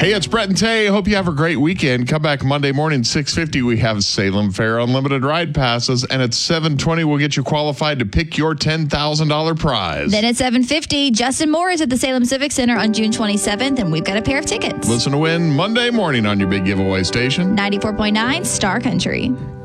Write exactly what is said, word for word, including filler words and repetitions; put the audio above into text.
Hey, it's Brett and Tay. Hope you have a great weekend. Come back Monday morning, six fifty. We have Salem Fair Unlimited Ride Passes. And at seven twenty, we'll get you qualified to pick your ten thousand dollars prize. Then at seven fifty, Justin Moore is at the Salem Civic Center on June twenty-seventh, and we've got a pair of tickets. Listen to win Monday morning on your big giveaway station. ninety-four point nine Star Country.